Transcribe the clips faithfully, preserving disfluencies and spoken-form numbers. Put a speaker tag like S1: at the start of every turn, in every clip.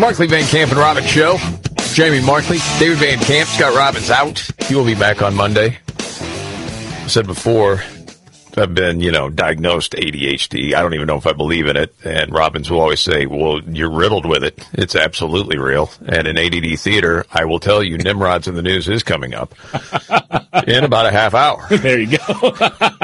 S1: Markley, Van Camp, and Robbins Show. Jamie Markley, David Van Camp, Scott Robbins out. He will be back on Monday. I said before, I've been, you know, diagnosed A D H D. I don't even know if I believe in it. And Robbins will always say, well, you're riddled with it. It's absolutely real. And in A D D Theater, I will tell you, Nimrod's in the News is coming up in about a half hour.
S2: There you go.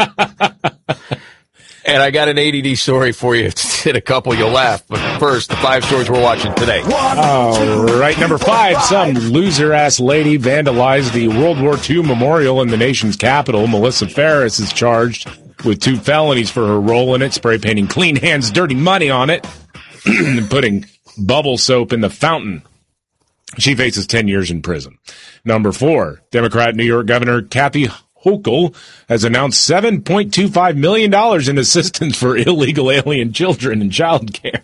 S1: And I got an A D D story for you. Hit a couple, you'll laugh. But first, the five stories we're watching today.
S2: All right, number five, some loser-ass lady vandalized the World War Two memorial in the nation's capital. Melissa Ferris is charged with two felonies for her role in it, spray painting clean hands, dirty money on it, and putting bubble soap in the fountain. She faces ten years in prison. Number four, Democrat New York Governor Kathy Hochul has announced seven point two five million dollars in assistance for illegal alien children and child care.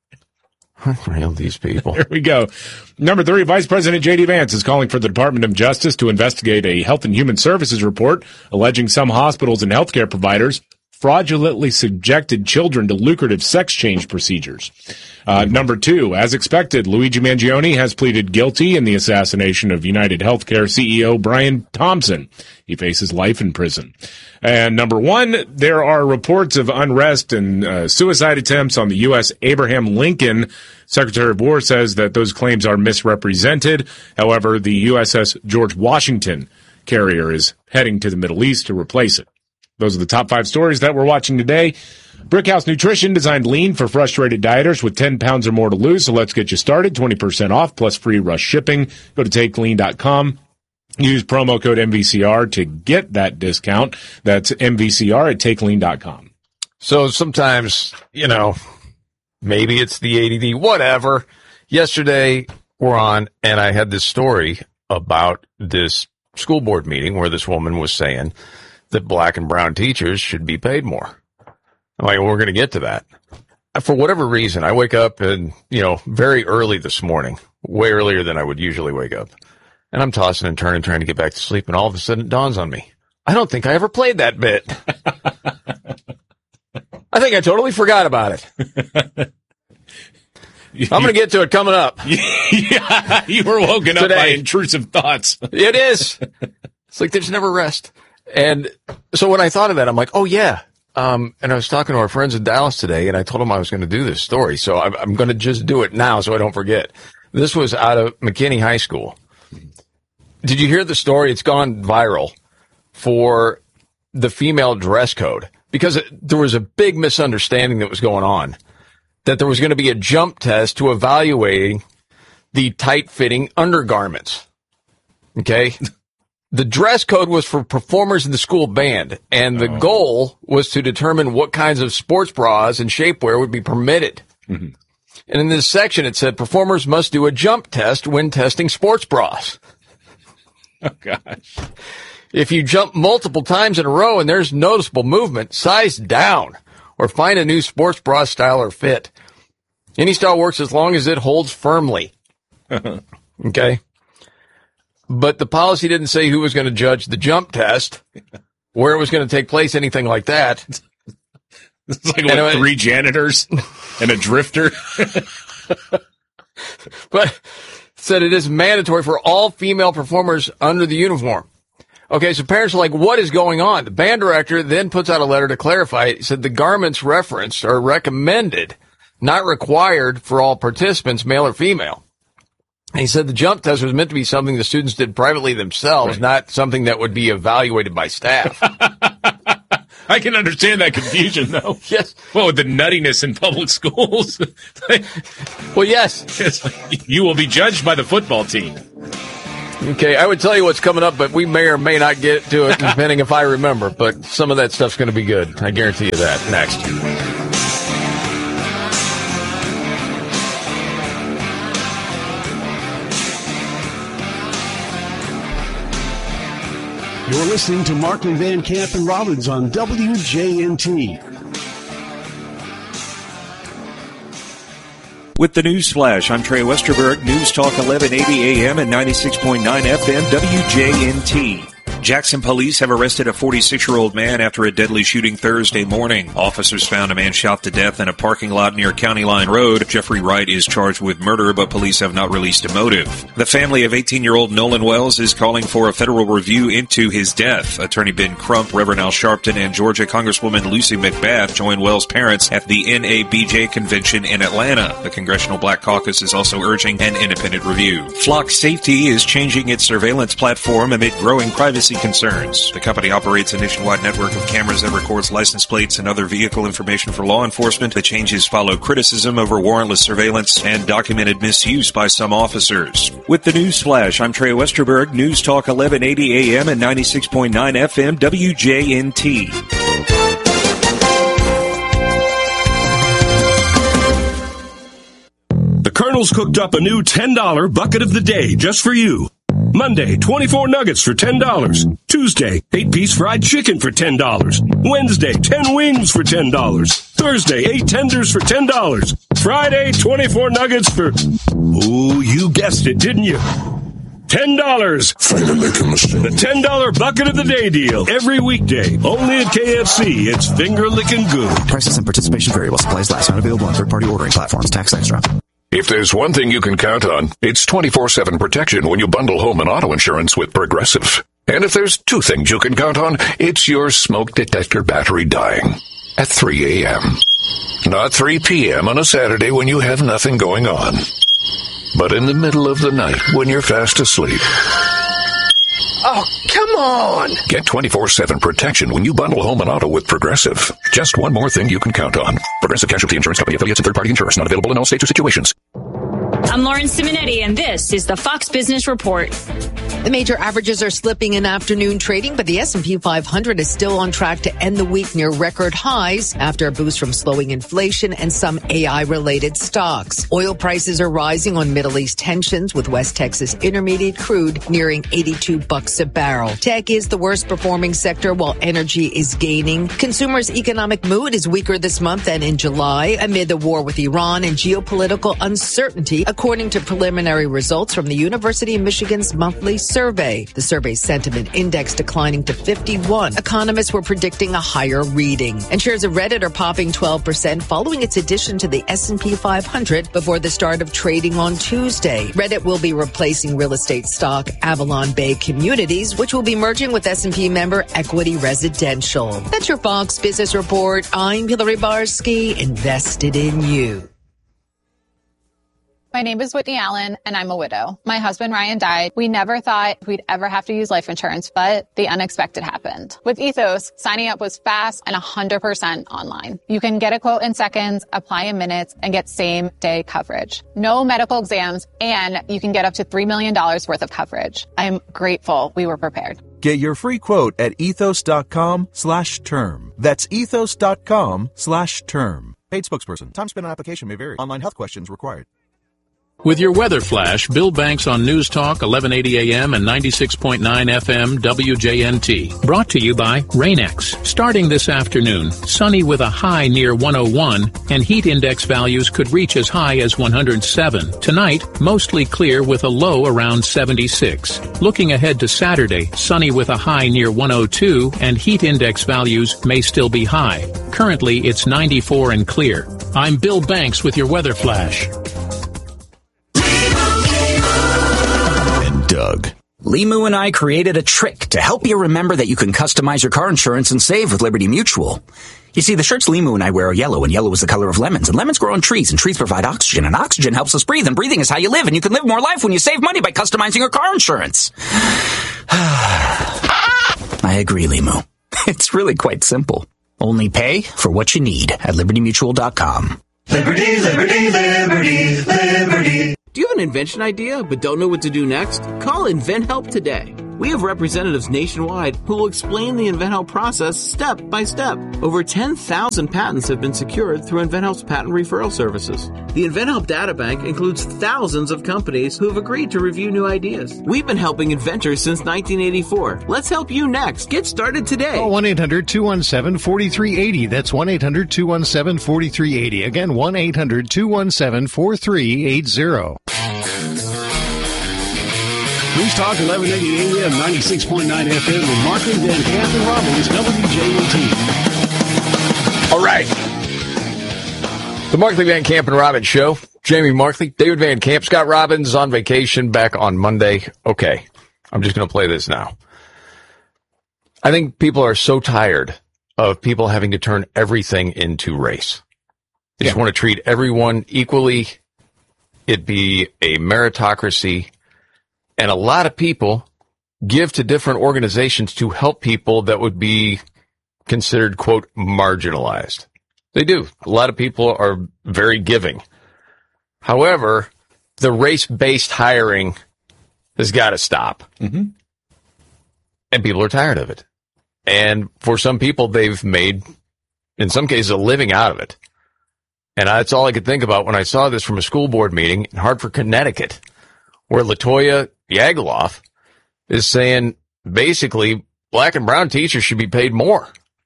S1: Real these people.
S2: Here we go. Number three, Vice President J D. Vance is calling for the Department of Justice to investigate a Health and Human Services report alleging some hospitals and healthcare providers fraudulently subjected children to lucrative sex change procedures. Uh, number two, as expected, Luigi Mangione has pleaded guilty in the assassination of United Healthcare C E O Brian Thompson. He faces life in prison. And number one, there are reports of unrest and uh, suicide attempts on the U S Abraham Lincoln. Secretary of War says that those claims are misrepresented. However, the U S S George Washington carrier is heading to the Middle East to replace it. Those are the top five stories that we're watching today. Brickhouse Nutrition designed lean for frustrated dieters with ten pounds or more to lose. So let's get you started. twenty percent off plus free rush shipping. Go to take lean dot com. Use promo code M V C R to get that discount. That's M V C R at take lean dot com.
S1: So sometimes, you know, maybe it's the A D D, whatever. Yesterday we're on, and I had this story about this school board meeting where this woman was saying that black and brown teachers should be paid more. I'm like, well, we're going to get to that. For whatever reason, I wake up and, you know, very early this morning, way earlier than I would usually wake up. And I'm tossing and turning, trying to get back to sleep. And all of a sudden it dawns on me, I don't think I ever played that bit. I think I totally forgot about it. I'm going to get to it coming up.
S2: Yeah, you were woken up
S1: Today.
S2: by intrusive thoughts.
S1: It is. It's like there's never rest. And so when I thought of that, I'm like, oh, yeah. Um, and I was talking to our friends in Dallas today, and I told them I was going to do this story. So I'm, I'm going to just do it now so I don't forget. This was out of McKinney High School. Did you hear the story? It's gone viral for the female dress code because it, there was a big misunderstanding that was going on, that there was going to be a jump test to evaluating the tight-fitting undergarments. Okay? The dress code was for performers in the school band, and the oh. goal was to determine what kinds of sports bras and shapewear would be permitted. Mm-hmm. And in this section, it said performers must do a jump test when testing sports bras.
S2: Oh, gosh.
S1: If you jump multiple times in a row and there's noticeable movement, size down or find a new sports bra style or fit. Any style works as long as it holds firmly. Okay? But the policy didn't say who was going to judge the jump test, where it was going to take place, anything like that.
S2: It's like, what, it, three janitors and a drifter?
S1: But it said it is mandatory for all female performers under the uniform. Okay, so parents are like, what is going on? The band director then puts out a letter to clarify it. He said the garments referenced are recommended, not required for all participants, male or female. He said the jump test was meant to be something the students did privately themselves, right, not something that would be evaluated by staff.
S2: I can understand that confusion, though.
S1: Yes.
S2: Well, with the nuttiness in public schools.
S1: Well, yes.
S2: Like, you will be judged by the football team.
S1: Okay, I would tell you what's coming up, but we may or may not get to it, depending if I remember. But some of that stuff's going to be good. I guarantee you that. Next.
S3: You're listening to Markley, Van Camp, and Robbins on W J N T.
S4: With the News Flash, I'm Trey Westerberg, News Talk eleven eighty A M and ninety-six point nine F M, W J N T. Jackson police have arrested a forty-six-year-old man after a deadly shooting Thursday morning. Officers found a man shot to death in a parking lot near County Line Road. Jeffrey Wright is charged with murder, but police have not released a motive. The family of eighteen-year-old Nolan Wells is calling for a federal review into his death. Attorney Ben Crump, Reverend Al Sharpton, and Georgia Congresswoman Lucy McBath joined Wells' parents at the N A B J convention in Atlanta. The Congressional Black Caucus is also urging an independent review. Flock Safety is changing its surveillance platform amid growing privacy concerns. The company operates a nationwide network of cameras that records license plates and other vehicle information for law enforcement. The changes follow criticism over warrantless surveillance and documented misuse by some officers. With the News Flash, I'm Trey Westerberg, News Talk eleven eighty A M and ninety-six point nine F M W J N T.
S5: The Colonel's cooked up a new ten dollar bucket of the day just for you. Monday, twenty-four nuggets for ten dollars. Tuesday, eight-piece fried chicken for ten dollars. Wednesday, ten wings for ten dollars. Thursday, eight tenders for ten dollars. Friday, twenty-four nuggets for... Ooh, you guessed it, didn't you? ten dollars. The ten dollar bucket of the day deal. Every weekday. Only at K F C. It's finger-licking good.
S6: Prices and participation vary while supplies last. Not available on third-party ordering platforms. Tax extra.
S7: If there's one thing you can count on, it's twenty-four seven protection when you bundle home and auto insurance with Progressive. And if there's two things you can count on, it's your smoke detector battery dying at three a.m. Not three p.m. on a Saturday when you have nothing going on, but in the middle of the night when you're fast asleep.
S8: Oh, come on!
S7: Get twenty-four seven protection when you bundle home and auto with Progressive. Just one more thing you can count on. Progressive Casualty Insurance Company affiliates and third-party insurers. Not available in all states or situations.
S9: I'm Lauren Simonetti, and this is the Fox Business Report.
S10: The major averages are slipping in afternoon trading, but the S and P five hundred is still on track to end the week near record highs after a boost from slowing inflation and some A I-related stocks. Oil prices are rising on Middle East tensions, with West Texas Intermediate crude nearing eighty-two bucks a barrel. Tech is the worst performing sector, while energy is gaining. Consumers' economic mood is weaker this month than in July amid the war with Iran and geopolitical uncertainty, according to preliminary results from the University of Michigan's monthly survey. The survey's sentiment index declining to fifty-one. Economists were predicting a higher reading. And shares of Reddit are popping twelve percent following its addition to the S and P five hundred before the start of trading on Tuesday. Reddit will be replacing real estate stock Avalon Bay Communities, which will be merging with S and P member Equity Residential. That's your Fox Business Report. I'm Hillary Barsky, invested in you.
S11: My name is Whitney Allen, and I'm a widow. My husband, Ryan, died. We never thought we'd ever have to use life insurance, but the unexpected happened. With Ethos, signing up was fast and one hundred percent online. You can get a quote in seconds, apply in minutes, and get same-day coverage. No medical exams, and you can get up to three million dollars worth of coverage. I'm grateful we were prepared.
S12: Get your free quote at ethos.com slash term. That's ethos.com slash term. Paid spokesperson. Time spent on application may vary. Online health questions required.
S13: With your weather flash, Bill Banks on News Talk eleven eighty A M and ninety-six point nine F M W J N T. Brought to you by Rain-X. Starting this afternoon, sunny with a high near one oh one, and heat index values could reach as high as one hundred seven. Tonight, mostly clear with a low around seventy-six. Looking ahead to Saturday, sunny with a high near one oh two, and heat index values may still be high. Currently, it's ninety-four and clear. I'm Bill Banks with your weather flash.
S6: Doug. Limu and I created a trick to help you remember that you can customize your car insurance and save with Liberty Mutual. You see, the shirts Limu and I wear are yellow, and yellow is the color of lemons, and lemons grow on trees, and trees provide oxygen, and oxygen helps us breathe, and breathing is how you live, and you can live more life when you save money by customizing your car insurance. I agree, Limu. It's really quite simple. Only pay for what you need at liberty mutual dot com.
S14: Liberty, liberty, liberty, liberty.
S15: Do you have an invention idea but don't know what to do next? Call InventHelp today. We have representatives nationwide who will explain the InventHelp process step by step. Over ten thousand patents have been secured through InventHelp's patent referral services. The InventHelp data bank includes thousands of companies who have agreed to review new ideas. We've been helping inventors since nineteen eighty-four. Let's help you next. Get started today.
S3: Call one eight hundred two one seven four three eight zero. That's one eight hundred two one seven four three eight zero. Again, one eight hundred two one seven four three eight zero.
S16: News Talk eleven eighty A M, ninety-six point nine F M with Markley, Van Camp, and Robbins, W J N T.
S1: All right. The Markley, Van Camp, and Robbins Show. Jamie Markley, David Van Camp, Scott Robbins on vacation, back on Monday. Okay, I'm just going to play this now. I think people are so tired of people having to turn everything into race. They just
S2: Yeah.
S1: want to treat everyone equally. It be a meritocracy. And a lot of people give to different organizations to help people that would be considered, quote, marginalized. They do. A lot of people are very giving. However, the race-based hiring has got to stop.
S2: Mm-hmm.
S1: And people are tired of it. And for some people, they've made, in some cases, a living out of it. And that's all I could think about when I saw this from a school board meeting in Hartford, Connecticut, where Latoya Yagaloff is saying, basically, black and brown teachers should be paid more.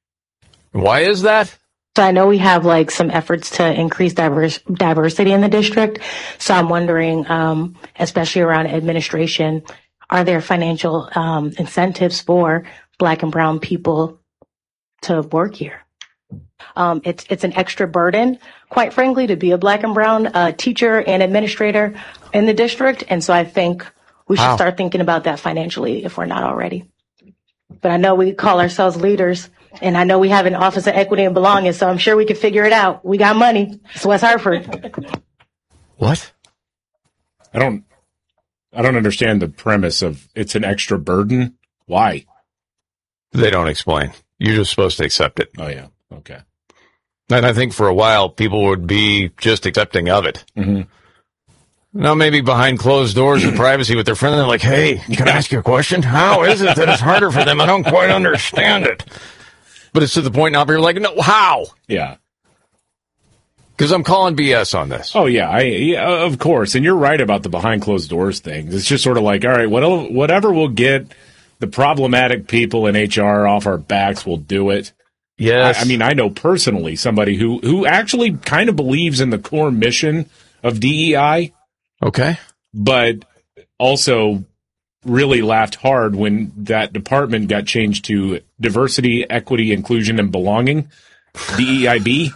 S1: Why is that?
S17: So I know we have like some efforts to increase diverse, diversity in the district. So I'm wondering, um, especially around administration, are there financial um, incentives for black and brown people to work here? Um, it's it's an extra burden, quite frankly, to be a black and brown uh, teacher and administrator in the district. And so I think we should
S1: Wow.
S17: start thinking about that financially if we're not already. But I know we call ourselves leaders, and I know we have an Office of Equity and Belonging, so I'm sure we can figure it out. We got money. It's West Hartford.
S1: What?
S2: I don't, I don't understand the premise of it's an extra burden. Why?
S1: They don't explain. You're just supposed to accept it.
S2: Oh, yeah. Okay.
S1: And I think for a while, people would be just accepting of it.
S2: Mm-hmm.
S1: Now, maybe behind closed doors and privacy with their friend, they're like, hey, can I ask you a question? How is it that it's harder for them? I don't quite understand it. But it's to the point now where you're like, no, how?
S2: Yeah.
S1: Because I'm calling B S on this.
S2: Oh, yeah, I, yeah, of course. And you're right about the behind closed doors thing. It's just sort of like, all right, what, whatever will get the problematic people in H R off our backs, we'll do it.
S1: Yes.
S2: I, I mean, I know personally somebody who, who actually kind of believes in the core mission of D E I.
S1: Okay.
S2: But also really laughed hard when that department got changed to Diversity, Equity, Inclusion, and Belonging, D E I B.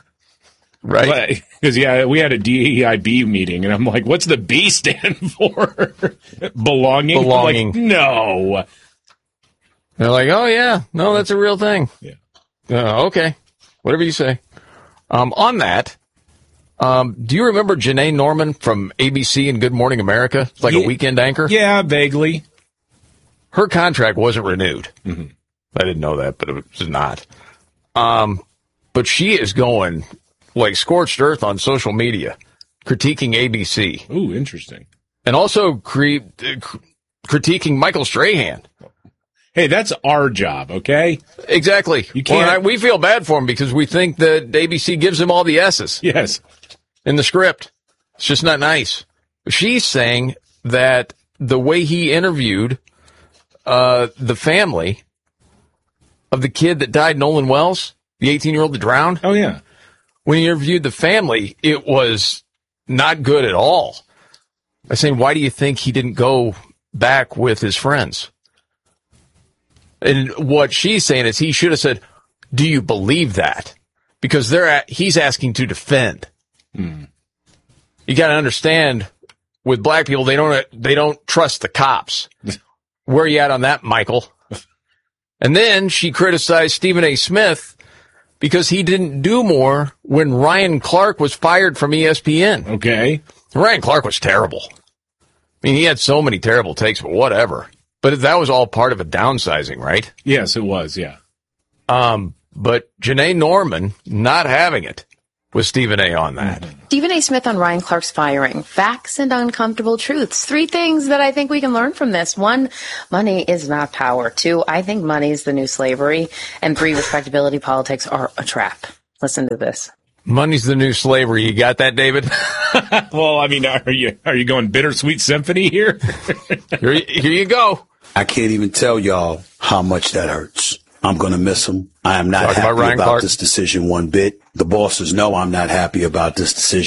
S1: Right.
S2: Because, yeah, we had a D E I B meeting, and I'm like, what's the B stand for? Belonging?
S1: Belonging.
S2: Like, no.
S1: They're like, oh, yeah, no, that's a real thing.
S2: Yeah.
S1: Uh, okay. Whatever you say. Um, on that, um, do you remember Janae Norman from A B C and Good Morning America? Like
S2: yeah,
S1: a weekend anchor?
S2: Yeah, vaguely.
S1: Her contract wasn't renewed.
S2: Mm-hmm.
S1: I didn't know that, but it was not. Um, but she is going like scorched earth on social media, critiquing A B C.
S2: Ooh, interesting.
S1: And also cre- uh, critiquing Michael Strahan.
S2: Hey, that's our job, okay?
S1: Exactly.
S2: You can't.
S1: Well, I, we feel bad for him because we think that A B C gives him all the S's.
S2: Yes.
S1: In the script. It's just not nice. She's saying that the way he interviewed uh, the family of the kid that died, Nolan Wells, the eighteen-year-old that drowned.
S2: Oh, yeah.
S1: When he interviewed the family, it was not good at all. I was saying, why do you think he didn't go back with his friends? And what she's saying is he should have said, do you believe that? Because they're at, he's asking to defend.
S2: Hmm.
S1: You got to understand, with black people, they don't they don't trust the cops. Where are you at on that, Michael? And then she criticized Stephen A. Smith because he didn't do more when Ryan Clark was fired from E S P N.
S2: Okay.
S1: Ryan Clark was terrible. I mean, he had so many terrible takes, but whatever. But that was all part of a downsizing, right?
S2: Yes, it was, yeah.
S1: Um, but Janae Norman not having it with Stephen A. on that.
S18: Stephen A. Smith on Ryan Clark's firing. Facts and uncomfortable truths. Three things that I think we can learn from this. One, money is not power. Two, I think money is the new slavery. And three, respectability politics are a trap. Listen to this.
S1: Money's the new slavery. You got that, David?
S2: Well, I mean, are you are you going bittersweet symphony here?
S1: here, here you go.
S19: I can't even tell y'all how much that hurts. I'm going to miss him. I am not
S1: Talk
S19: happy
S1: about,
S19: about,
S1: about
S19: this decision one bit. The bosses know I'm not happy about this decision.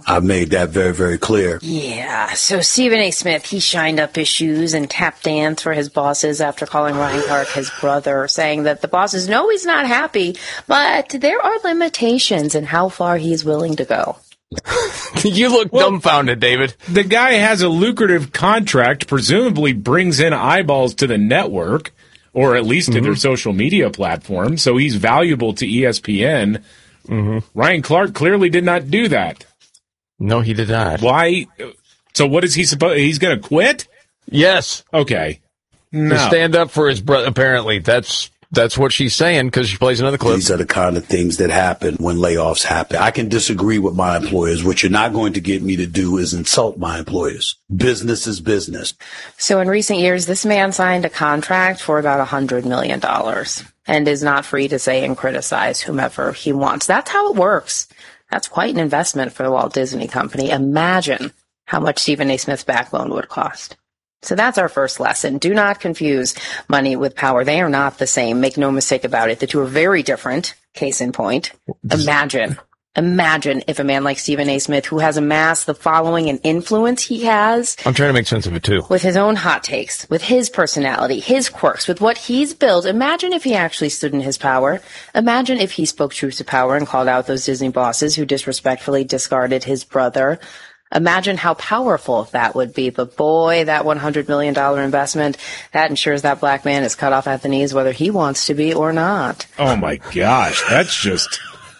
S19: I've made that very, very clear.
S18: Yeah, so Stephen A. Smith, he shined up his shoes and tap danced for his bosses after calling Ryan Clark his brother, saying that the bosses know he's not happy, but there are limitations in how far he's willing to go.
S1: You look well, dumbfounded, David.
S2: The guy has a lucrative contract, presumably brings in eyeballs to the network, or at least mm-hmm. to their social media platform, so he's valuable to E S P N. Mm-hmm. Ryan Clark clearly did not do that.
S1: No, he did not.
S2: Why? So what is he supposed? He's going to quit?
S1: Yes.
S2: Okay. No.
S1: To stand up for his brother. Apparently, that's that's what she's saying because she plays another clip.
S19: These are the kind of things that happen when layoffs happen. I can disagree with my employers. What you're not going to get me to do is insult my employers. Business is business.
S18: So in recent years, this man signed a contract for about one hundred million dollars and is not free to say and criticize whomever he wants. That's how it works. That's quite an investment for the Walt Disney Company. Imagine how much Stephen A. Smith's backbone would cost. So that's our first lesson. Do not confuse money with power. They are not the same. Make no mistake about it. The two are very different. Case in point. Imagine. Imagine if a man like Stephen A. Smith, who has amassed the following and influence he has.
S1: I'm trying to make sense of it, too.
S18: With his own hot takes, with his personality, his quirks, with what he's built. Imagine if he actually stood in his power. Imagine if he spoke truth to power and called out those Disney bosses who disrespectfully discarded his brother. Imagine how powerful that would be. But boy, that one hundred million dollars investment, that ensures that black man is cut off at the knees whether he wants to be or not.
S2: Oh, my gosh. That's just...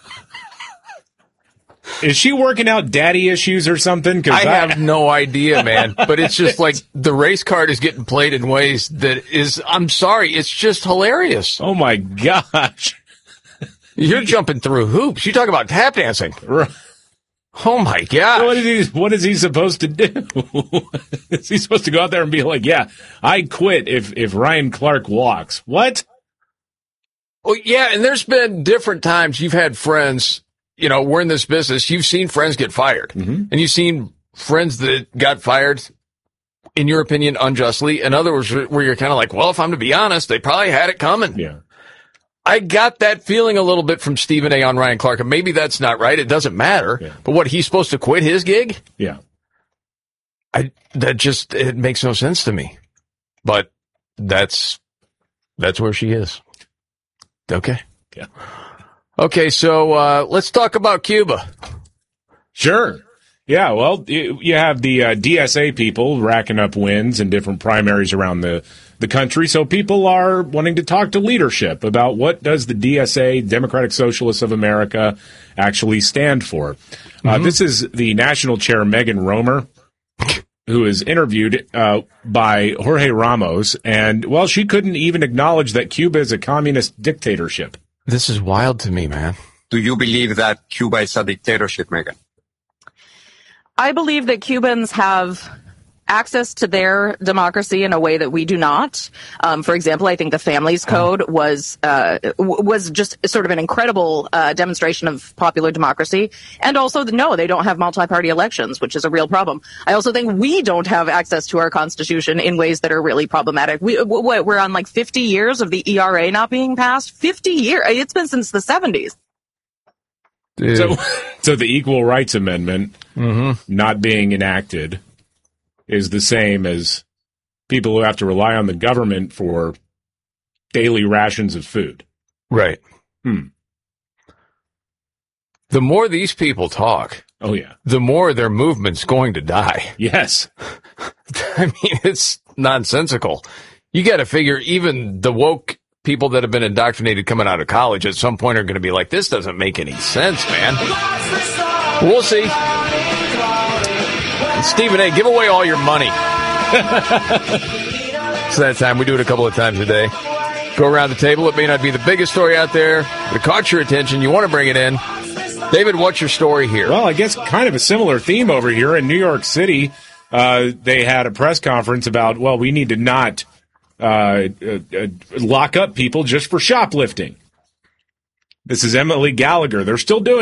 S2: Is she working out daddy issues or something? Cause
S1: I,
S2: I
S1: have no idea, man. But it's just like the race card is getting played in ways that is, I'm sorry, it's just hilarious.
S2: Oh, my gosh.
S1: You're jumping through hoops. You talk about tap dancing. Oh, my gosh.
S2: What is he, what is he supposed to do? Is he supposed to go out there and be like, yeah, I quit if, if Ryan Clark walks? What?
S1: Well, yeah, and there's been different times you've had friends... You know, we're in this business. You've seen friends get fired. Mm-hmm. And you've seen friends that got fired, in your opinion, unjustly. In other words, where you're kind of like, well, if I'm to be honest, they probably had it coming.
S2: Yeah.
S1: I got that feeling a little bit from Stephen A. on Ryan Clark. And maybe that's not right. It doesn't matter. Yeah. But what, he's supposed to quit his gig?
S2: Yeah.
S1: I, that just, it makes no sense to me. But that's, that's where she is. Okay.
S2: Yeah.
S1: Okay, so uh, let's talk about Cuba.
S2: Sure. Yeah, well, you, you have the uh, D S A people racking up wins in different primaries around the, the country, so people are wanting to talk to leadership about what does the D S A, Democratic Socialists of America, actually stand for. Mm-hmm. Uh, this is the national chair, Megan Romer, who is interviewed uh, by Jorge Ramos, and, well, she couldn't even acknowledge that Cuba is a communist dictatorship.
S1: This is wild to me, man.
S20: Do you believe that Cuba is a dictatorship, Megan?
S21: I believe that Cubans have access to their democracy in a way that we do not. Um, for example, I think the Families Code was uh, w- was just sort of an incredible uh, demonstration of popular democracy. And also, no, they don't have multi-party elections, which is a real problem. I also think we don't have access to our Constitution in ways that are really problematic. We, w- we're on like fifty years of the E R A not being passed. fifty years. It's been since the seventies.
S2: Dude. So, so the Equal Rights Amendment
S1: mm-hmm.
S2: not being enacted is the same as people who have to rely on the government for daily rations of food.
S1: Right.
S2: Hmm.
S1: The more these people talk,
S2: oh yeah,
S1: the more their movement's going to die.
S2: Yes.
S1: I mean, it's nonsensical. You got to figure even the woke people that have been indoctrinated coming out of college at some point are going to be like, this doesn't make any sense, man. We'll see. Stephen A., give away all your money. It's that time. We do it a couple of times a day. Go around the table. It may not be the biggest story out there, but it caught your attention. You want to bring it in. David, what's your story here?
S2: Well, I guess kind of a similar theme over here in New York City. Uh, they had a press conference about, well, we need to not uh, uh, uh, lock up people just for shoplifting. This is Emily Gallagher. They're still doing